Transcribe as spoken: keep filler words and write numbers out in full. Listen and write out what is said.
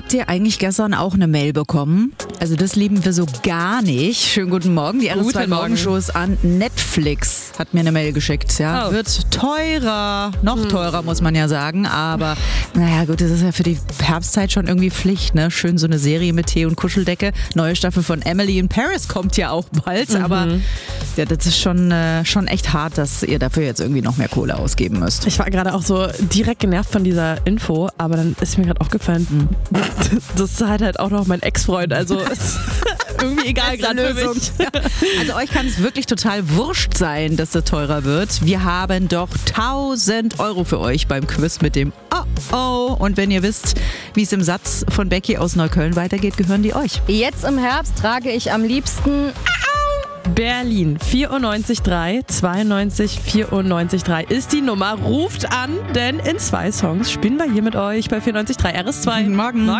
Habt ihr eigentlich gestern auch eine Mail bekommen? Also das lieben wir so gar nicht. Schönen guten Morgen. Die R S zwei Morgenshows an Netflix hat mir eine Mail geschickt. Ja, Oh. wird teurer, noch hm. teurer muss man ja sagen. Aber naja gut, das ist ja für die Herbstzeit schon irgendwie Pflicht. Ne? Schön so eine Serie mit Tee und Kuscheldecke. Neue Staffel von Emily in Paris kommt ja auch bald. Mhm. Aber ja, das ist schon, äh, schon echt hart, dass ihr dafür jetzt irgendwie noch mehr Kohle ausgeben müsst. Ich war gerade auch so direkt genervt von dieser Info, aber dann ist mir gerade aufgefallen, mhm. das ist halt, halt auch noch mein Ex-Freund, also ist irgendwie egal gerade für mich. Also euch kann es wirklich total wurscht sein, dass es teurer wird. Wir haben doch tausend Euro für euch beim Quiz mit dem Oh-Oh. Und wenn ihr wisst, wie es im Satz von Becky aus Neukölln weitergeht, gehören die euch. Jetzt im Herbst trage ich am liebsten Berlin vierundneunzig drei zweiundneunzig vierundneunzig drei ist die Nummer. Ruft an, denn in zwei Songs spielen wir hier mit euch bei vierundneunzig drei R S zwei. Morgen.